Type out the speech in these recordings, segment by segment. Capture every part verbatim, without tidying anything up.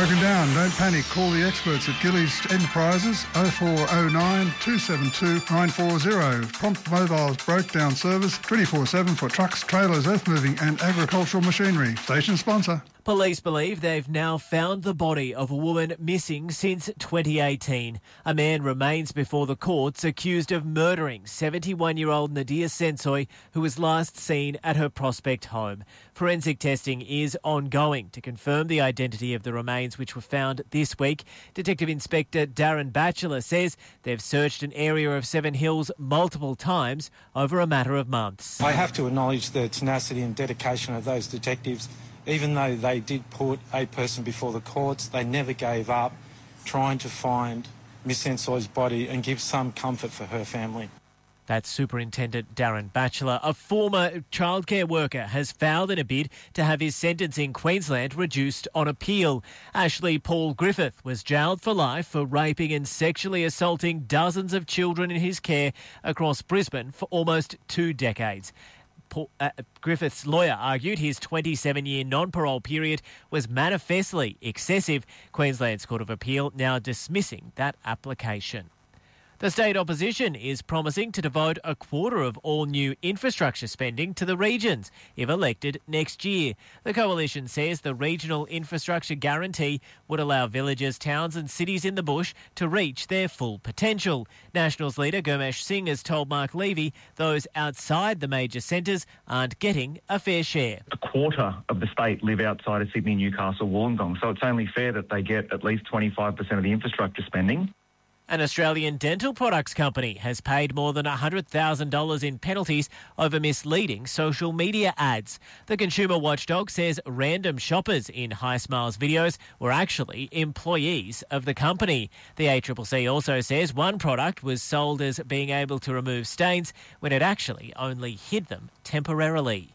Broken down, don't panic. Call the experts at Gillies Enterprises oh four oh nine, two seven two, nine four zero. Prompt Mobile's breakdown service twenty-four seven for trucks, trailers, earth moving and agricultural machinery. Station sponsor. Police believe they've now found the body of a woman missing since twenty eighteen. A man remains before the courts accused of murdering seventy-one-year-old Nadia Sensoy, who was last seen at her Prospect home. Forensic testing is ongoing to confirm the identity of the remains, which were found this week. Detective Inspector Darren Batchelor says they've searched an area of Seven Hills multiple times over a matter of months. I have to acknowledge the tenacity and dedication of those detectives. Even though they did put a person before the courts, they never gave up trying to find Miss Sensoy's body and give some comfort for her family. That's Superintendent Darren Batchelor. A former childcare worker has filed in a bid to have his sentence in Queensland reduced on appeal. Ashley Paul Griffith was jailed for life for raping and sexually assaulting dozens of children in his care across Brisbane for almost two decades. Paul, uh, Griffith's lawyer argued his twenty-seven-year non-parole period was manifestly excessive. Queensland's Court of Appeal now dismissing that application. The state opposition is promising to devote a quarter of all new infrastructure spending to the regions if elected next year. The coalition says the regional infrastructure guarantee would allow villages, towns and cities in the bush to reach their full potential. Nationals leader Gurmesh Singh has told Mark Levy those outside the major centres aren't getting a fair share. A quarter of the state live outside of Sydney, Newcastle, Wollongong, so it's only fair that they get at least twenty-five percent of the infrastructure spending. An Australian dental products company has paid more than one hundred thousand dollars in penalties over misleading social media ads. The consumer watchdog says random shoppers in High Smiles videos were actually employees of the company. The A C C C also says one product was sold as being able to remove stains when it actually only hid them temporarily.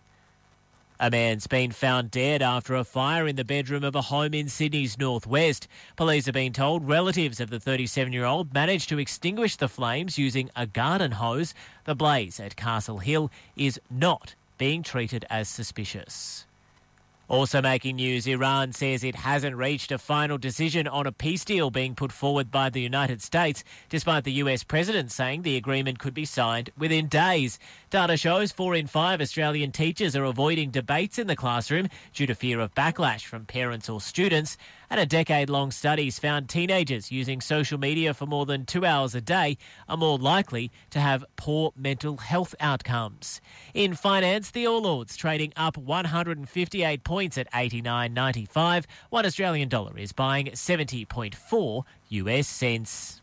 A man's been found dead after a fire in the bedroom of a home in Sydney's northwest. Police have been told relatives of the thirty-seven-year-old managed to extinguish the flames using a garden hose. The blaze at Castle Hill is not being treated as suspicious. Also making news, Iran says it hasn't reached a final decision on a peace deal being put forward by the United States, despite the U S president saying the agreement could be signed within days. Data shows four in five Australian teachers are avoiding debates in the classroom due to fear of backlash from parents or students. And a decade-long studies found teenagers using social media for more than two hours a day are more likely to have poor mental health outcomes. In finance, the All Ords trading up one hundred fifty-eight points at eighty-nine ninety-five. One Australian dollar is buying seventy point four U S cents.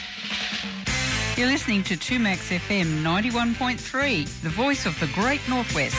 You're listening to two Max F M ninety-one point three, the voice of the Great Northwest.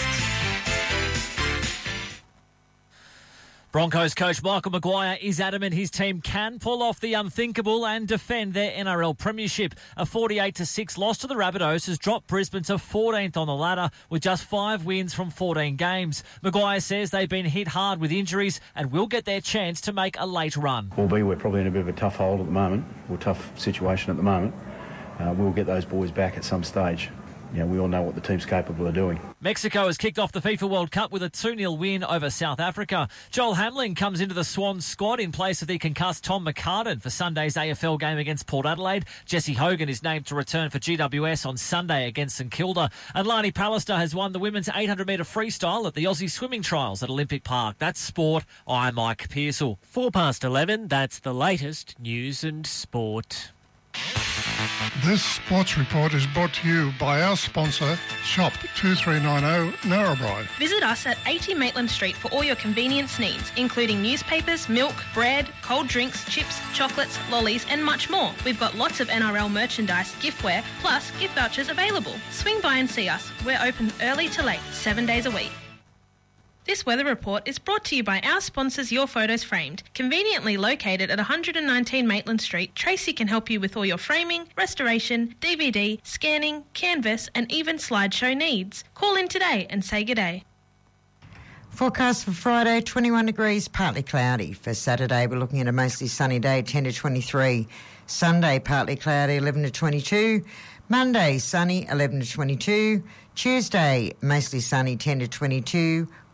Broncos coach Michael Maguire is adamant his team can pull off the unthinkable and defend their N R L premiership. A forty-eight to six loss to the Rabbitohs has dropped Brisbane to fourteenth on the ladder with just five wins from fourteen games. Maguire says they've been hit hard with injuries and will get their chance to make a late run. Albeit we're probably in a bit of a tough hold at the moment, or tough situation at the moment. Uh, we'll get those boys back at some stage. You know, we all know what the team's capable of doing. Mexico has kicked off the FIFA World Cup with a two nil win over South Africa. Joel Hamling comes into the Swans squad in place of the concussed Tom McCartan for Sunday's A F L game against Port Adelaide. Jesse Hogan is named to return for G W S on Sunday against St Kilda. And Lani Pallister has won the women's eight hundred metre freestyle at the Aussie Swimming Trials at Olympic Park. That's sport. I'm Mike Pearsall. Four past eleven, that's the latest news and sport. This sports report is brought to you by our sponsor, Shop two three nine zero Narrabri. Visit us at eighty Maitland Street for all your convenience needs, including newspapers, milk, bread, cold drinks, chips, chocolates, lollies and much more. We've got lots of N R L merchandise, giftware, plus gift vouchers available. Swing by and see us. We're open early to late, seven days a week. This weather report is brought to you by our sponsors Your Photos Framed. Conveniently located at one hundred nineteen Maitland Street, Tracy can help you with all your framing, restoration, D V D, scanning, canvas and even slideshow needs. Call in today and say good day. Forecast for Friday, twenty-one degrees, partly cloudy. For Saturday, we're looking at a mostly sunny day, ten to twenty-three. Sunday, partly cloudy, eleven to twenty-two. Monday, sunny, eleven to twenty-two. Tuesday, mostly sunny, ten to twenty-two.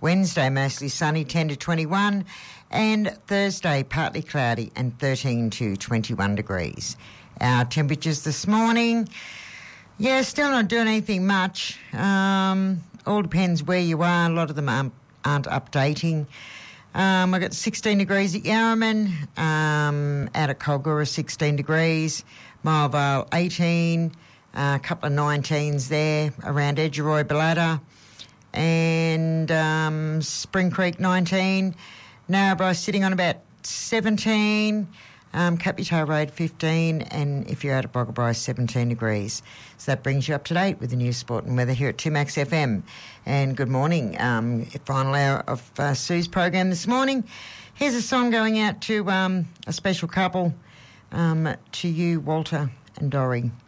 Wednesday, mostly sunny, ten to twenty-one. And Thursday, partly cloudy and thirteen to twenty-one degrees. Our temperatures this morning, yeah, still not doing anything much. Um, all depends where you are. A lot of them aren't, aren't updating. Um, I've got sixteen degrees at Yarraman, um, out at Colgura, sixteen degrees, Milevale, eighteen, uh, a couple of nineteens there around Edgeroy, Balladder, and um, Spring Creek, nineteen, Narrabri sitting on about seventeen, um, Caputaro Road, fifteen, and if you're out at Boggabri, seventeen degrees. So that brings you up to date with the news, sport and weather here at two Max F M. And good morning. Um, final hour of uh, Sue's program this morning. Here's a song going out to um, a special couple, um, to you, Walter and Dorrie.